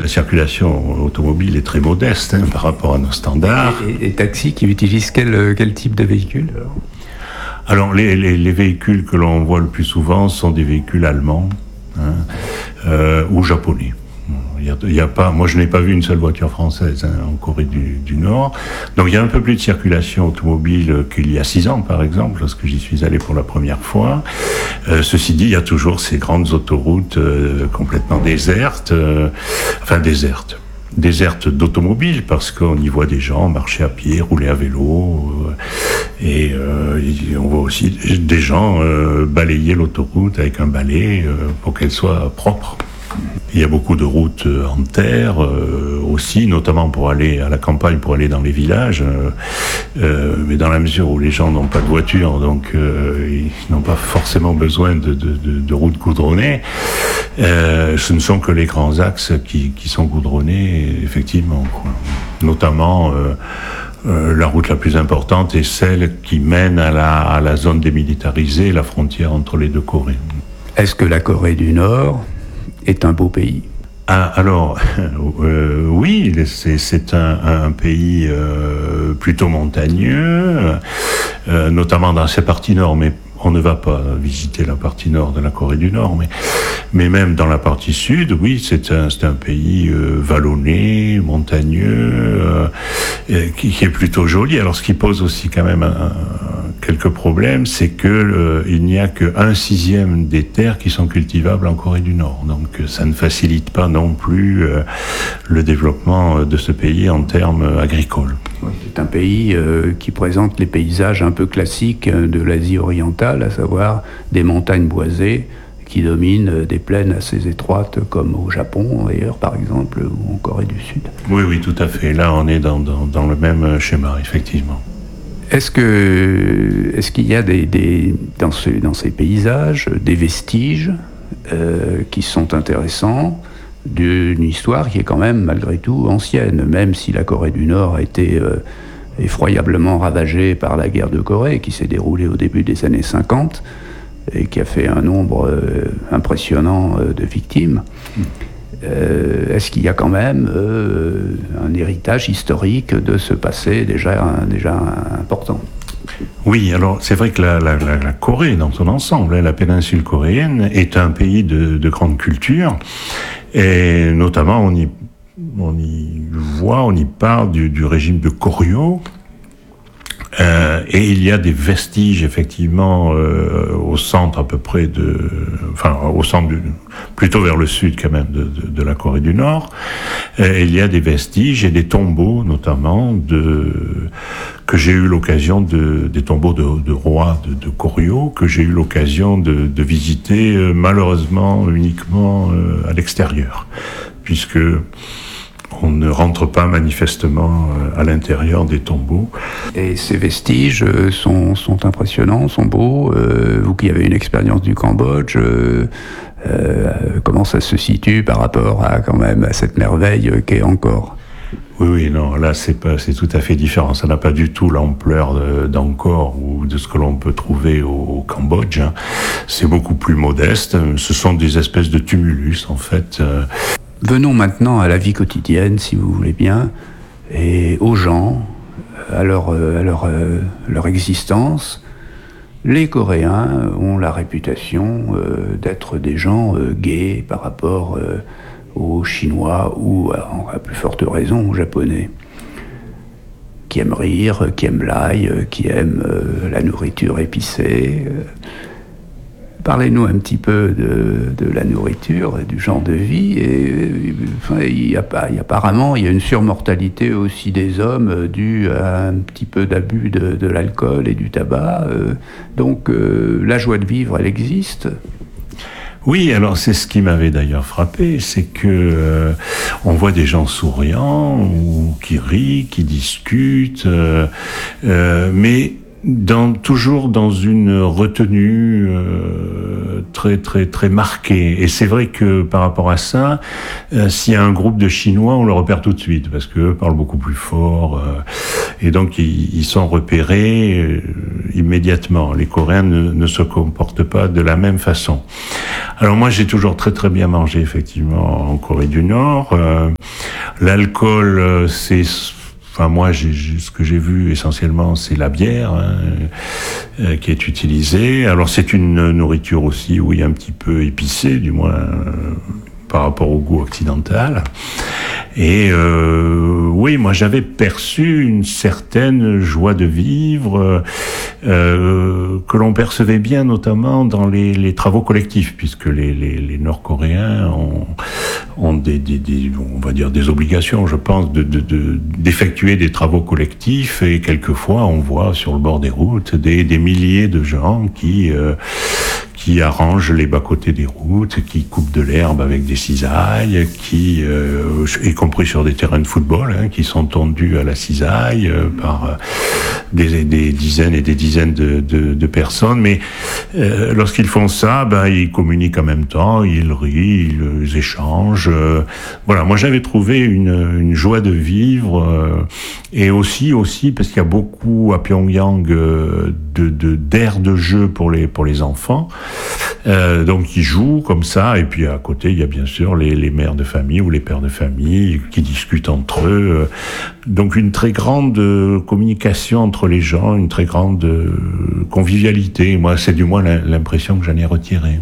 la circulation automobile est très modeste par rapport à nos standards. Et taxis qui utilisent quel type de véhicule alors les véhicules que l'on voit le plus souvent sont des véhicules allemands ou japonais. Il y a pas, moi je n'ai pas vu une seule voiture française en Corée du Nord. Donc il y a un peu plus de circulation automobile qu'il y a 6 ans par exemple, lorsque j'y suis allé pour la première fois. Ceci dit, il y a toujours ces grandes autoroutes complètement désertes, désertes d'automobiles, parce qu'on y voit des gens marcher à pied, rouler à vélo, et on voit aussi des gens balayer l'autoroute avec un balai pour qu'elle soit propre. Il y a beaucoup de routes en terre aussi, notamment pour aller à la campagne, pour aller dans les villages. Mais dans la mesure où les gens n'ont pas de voiture, donc ils n'ont pas forcément besoin de routes goudronnées, ce ne sont que les grands axes qui sont goudronnés, effectivement, quoi. Notamment la route la plus importante est celle qui mène à la zone démilitarisée, la frontière entre les deux Corées. Est-ce que la Corée du Nord est un beau pays? Alors, oui, c'est un pays plutôt montagneux, notamment dans ses parties nord, mais on ne va pas visiter la partie nord de la Corée du Nord, mais même dans la partie sud, oui, c'est un pays vallonné, montagneux, qui est plutôt joli. Alors, ce qui pose aussi quand même quelques problèmes, c'est que il n'y a que 1/6 des terres qui sont cultivables en Corée du Nord. Donc, ça ne facilite pas non plus le développement de ce pays en termes agricoles. C'est un pays qui présente les paysages un peu classiques de l'Asie orientale, à savoir des montagnes boisées qui dominent des plaines assez étroites comme au Japon, d'ailleurs, par exemple, ou en Corée du Sud. Oui, tout à fait. Là, on est dans le même schéma, effectivement. Est-ce qu'il y a dans ces paysages des vestiges qui sont intéressants d'une histoire qui est quand même malgré tout ancienne, même si la Corée du Nord a été effroyablement ravagée par la guerre de Corée qui s'est déroulée au début des années 50 et qui a fait un nombre impressionnant de victimes. Est-ce qu'il y a quand même un héritage historique de ce passé déjà important? Oui, alors c'est vrai que la Corée dans son ensemble, la péninsule coréenne, est un pays de grande culture, et notamment on y parle du régime de Koryo. Et il y a des vestiges effectivement au centre à peu près au centre plutôt vers le sud quand même de la Corée du Nord. Et il y a des vestiges et des tombeaux notamment que j'ai eu l'occasion des tombeaux de rois de Koryo que j'ai eu l'occasion de visiter malheureusement uniquement à l'extérieur, puisque on ne rentre pas manifestement à l'intérieur des tombeaux. Et ces vestiges sont impressionnants, sont beaux. Vous qui avez une expérience du Cambodge, comment ça se situe par rapport à cette merveille qu'est Angkor? Oui, non, là c'est tout à fait différent. Ça n'a pas du tout l'ampleur d'Angkor ou de ce que l'on peut trouver au Cambodge. C'est beaucoup plus modeste. Ce sont des espèces de tumulus en fait. Venons maintenant à la vie quotidienne, si vous voulez bien, et aux gens, à leur existence. Les Coréens ont la réputation d'être des gens gais par rapport aux Chinois ou, à plus forte raison, aux Japonais, qui aiment rire, qui aiment l'ail, qui aiment la nourriture épicée. Parlez-nous un petit peu de la nourriture et du genre de vie. Apparemment, il y a une surmortalité aussi des hommes due à un petit peu d'abus de l'alcool et du tabac. Donc, la joie de vivre, elle existe. Oui, alors c'est ce qui m'avait d'ailleurs frappé, c'est que on voit des gens souriants ou qui rient, qui discutent, mais toujours dans une retenue très très très marquée. Et c'est vrai que par rapport à ça, s'il y a un groupe de Chinois, on le repère tout de suite parce qu'eux parlent beaucoup plus fort et donc ils sont repérés immédiatement. Les Coréens ne se comportent pas de la même façon. Alors moi, j'ai toujours très très bien mangé effectivement en Corée du Nord. L'alcool, enfin moi, ce que j'ai vu essentiellement, c'est la bière qui est utilisée. Alors c'est une nourriture aussi où il y a un petit peu épicé, du moins par rapport au goût occidental. Et oui, moi j'avais perçu une certaine joie de vivre que l'on percevait bien notamment dans les travaux collectifs, puisque les Nord-Coréens ont des on va dire des obligations, je pense, d'effectuer des travaux collectifs, et quelquefois on voit sur le bord des routes des milliers de gens qui arrangent les bas-côtés des routes, qui coupent de l'herbe avec des cisailles, y compris sur des terrains de football, qui sont tondus à la cisaille par des dizaines et des dizaines de personnes. Mais lorsqu'ils font ça, ils communiquent en même temps, ils rient, ils échangent. Voilà, moi j'avais trouvé une joie de vivre, et aussi parce qu'il y a beaucoup à Pyongyang d'aires de jeu pour les enfants. Donc ils jouent comme ça, et puis à côté il y a bien sûr les mères de famille ou les pères de famille qui discutent entre eux. Donc une très grande communication entre les gens, une très grande convivialité. Moi, c'est du moins l'impression que j'en ai retirée.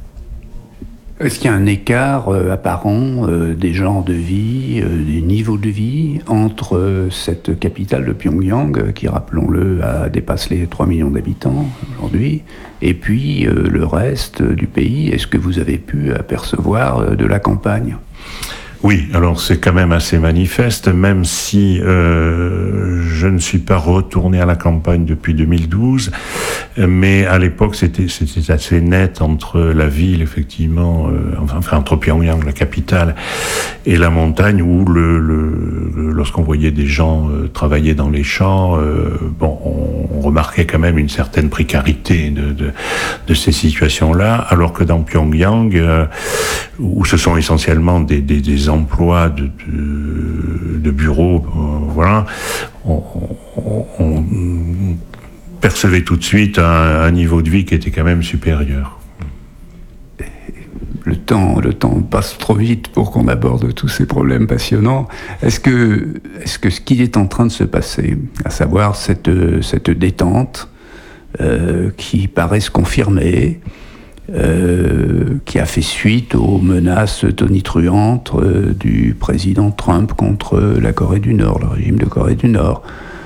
Est-ce qu'il y a un écart apparent des genres de vie, des niveaux de vie entre cette capitale de Pyongyang, qui, rappelons-le, dépasse les 3 millions d'habitants aujourd'hui, et puis le reste du pays? Est-ce que vous avez pu apercevoir de la campagne? Oui, alors c'est quand même assez manifeste, même si je ne suis pas retourné à la campagne depuis 2012, mais à l'époque c'était assez net entre la ville, effectivement, enfin entre Pyongyang, la capitale, et la montagne, où lorsqu'on voyait des gens travailler dans les champs, on remarquait quand même une certaine précarité de ces situations-là, alors que dans Pyongyang, où ce sont essentiellement des emplois de bureaux, voilà, on percevait tout de suite un niveau de vie qui était quand même supérieur. Le temps passe trop vite pour qu'on aborde tous ces problèmes passionnants. Est-ce que ce qui est en train de se passer, à savoir cette détente qui paraît se confirmer, qui a fait suite aux menaces tonitruantes du président Trump contre la Corée du Nord, le régime de Corée du Nord,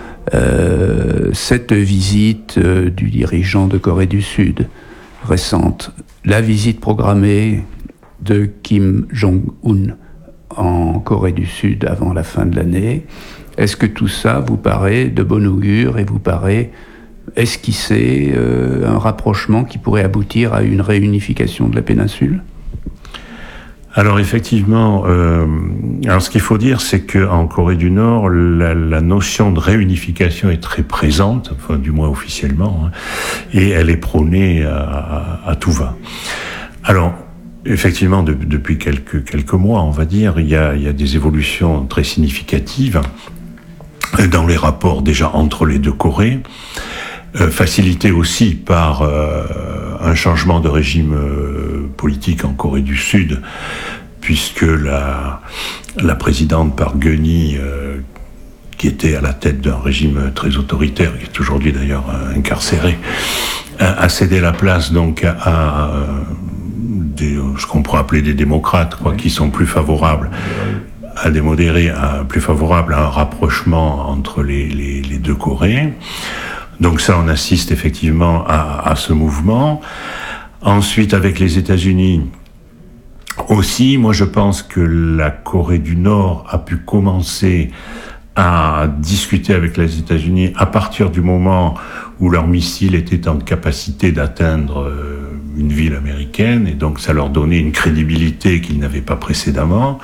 cette visite du dirigeant de Corée du Sud récente, la visite programmée de Kim Jong-un en Corée du Sud avant la fin de l'année, est-ce que tout ça vous paraît de bon augure et vous paraît esquisser un rapprochement qui pourrait aboutir à une réunification de la péninsule? Alors effectivement, alors ce qu'il faut dire, c'est qu'en Corée du Nord, la notion de réunification est très présente, enfin du moins officiellement, et elle est prônée à tout va. Alors effectivement, depuis quelques mois, on va dire, il y a des évolutions très significatives dans les rapports déjà entre les deux Corées, facilité aussi par un changement de régime politique en Corée du Sud, puisque la présidente Park Geun-hye, qui était à la tête d'un régime très autoritaire, qui est aujourd'hui d'ailleurs incarcéré, a cédé la place donc à ce qu'on pourrait appeler des démocrates, qui sont plus favorables à des modérés, plus favorables à un rapprochement entre les deux Corées. Donc ça, on assiste effectivement à ce mouvement. Ensuite, avec les États-Unis aussi, moi je pense que la Corée du Nord a pu commencer à discuter avec les États-Unis à partir du moment où leurs missiles étaient en capacité d'atteindre une ville américaine, et donc ça leur donnait une crédibilité qu'ils n'avaient pas précédemment.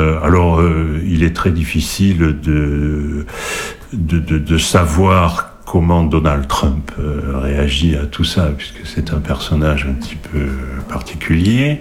Alors, il est très difficile de savoir comment Donald Trump réagit à tout ça, puisque c'est un personnage un petit peu particulier.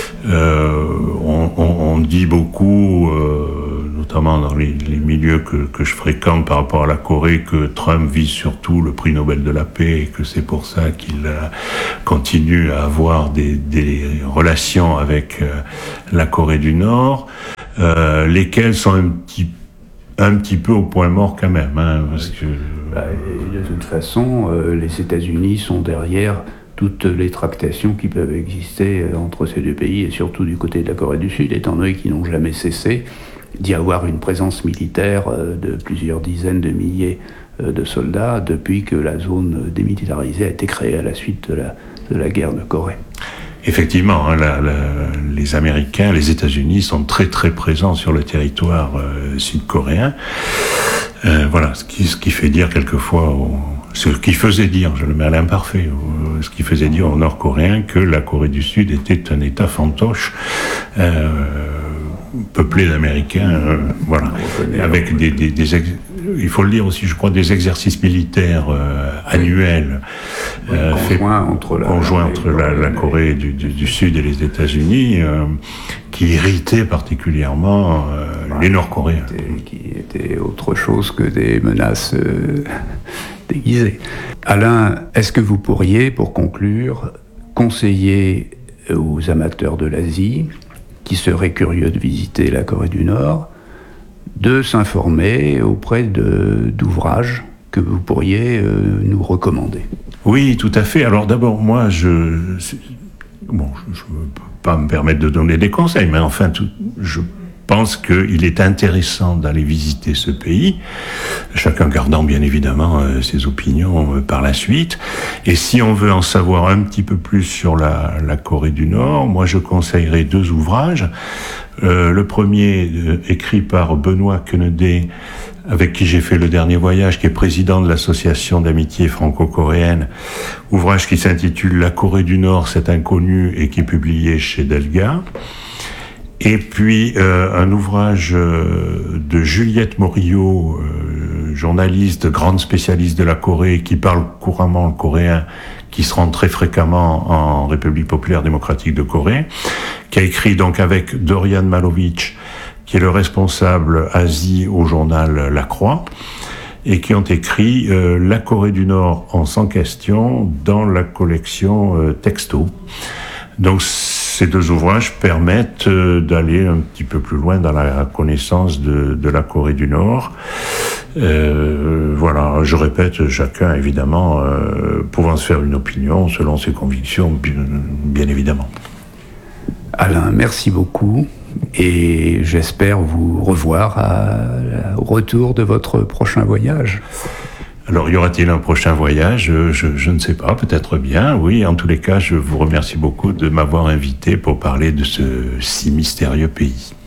On dit beaucoup, notamment dans les milieux que je fréquente par rapport à la Corée, que Trump vise surtout le prix Nobel de la paix et que c'est pour ça qu'il continue à avoir des relations avec la Corée du Nord, lesquelles sont un petit peu au point mort quand même, hein, parce que... de toute façon, les États-Unis sont derrière toutes les tractations qui peuvent exister entre ces deux pays, et surtout du côté de la Corée du Sud, étant donné qu'ils n'ont jamais cessé d'y avoir une présence militaire de plusieurs dizaines de milliers de soldats depuis que la zone démilitarisée a été créée à la suite de la guerre de Corée. Effectivement, hein, les Américains, les États-Unis sont très très présents sur le territoire sud-coréen. Voilà, ce qui fait dire quelquefois, ce qui faisait dire, je le mets à l'imparfait, ce qui faisait dire aux Nord-Coréens que la Corée du Sud était un État fantoche, peuplé d'Américains, voilà, avec il faut le dire aussi, je crois, des exercices militaires annuels conjoints entre la Corée du Sud et les États-Unis, qui irritaient particulièrement les Nord-Coréens. Qui étaient autre chose que des menaces déguisées. Alain, est-ce que vous pourriez, pour conclure, conseiller aux amateurs de l'Asie qui seraient curieux de visiter la Corée du Nord de s'informer auprès d'ouvrages que vous pourriez nous recommander? Oui, tout à fait. Alors d'abord, moi, je ne peux pas me permettre de donner des conseils, mais enfin, je pense qu'il est intéressant d'aller visiter ce pays, chacun gardant bien évidemment ses opinions par la suite. Et si on veut en savoir un petit peu plus sur la Corée du Nord, moi je conseillerais 2 ouvrages. Le premier, écrit par Benoît Kennedy, avec qui j'ai fait le dernier voyage, qui est président de l'association d'amitié franco-coréenne, ouvrage qui s'intitule « La Corée du Nord, c'est inconnu » et qui est publié chez Delga. Et puis un ouvrage de Juliette Morillo, journaliste, grande spécialiste de la Corée, qui parle couramment le coréen, qui se rend très fréquemment en République populaire démocratique de Corée, qui a écrit donc avec Dorian Malovic, qui est le responsable Asie au journal La Croix, et qui ont écrit La Corée du Nord en 100 questions dans la collection Texto. Donc ces 2 ouvrages permettent d'aller un petit peu plus loin dans la connaissance de la Corée du Nord. Voilà, je répète, chacun évidemment pouvant se faire une opinion selon ses convictions, bien évidemment. Alain, merci beaucoup et j'espère vous revoir au retour de votre prochain voyage. Alors, y aura-t-il un prochain voyage ? Je ne sais pas, peut-être bien, oui. En tous les cas, je vous remercie beaucoup de m'avoir invité pour parler de ce si mystérieux pays.